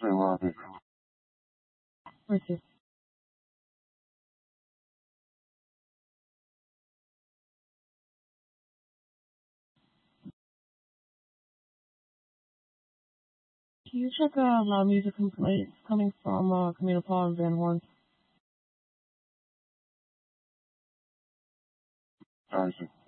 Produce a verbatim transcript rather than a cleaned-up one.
Say Robbie. Ricky. Can you check uh, loud music complaints coming from uh, Camino Paul and Van Horn? Isaac.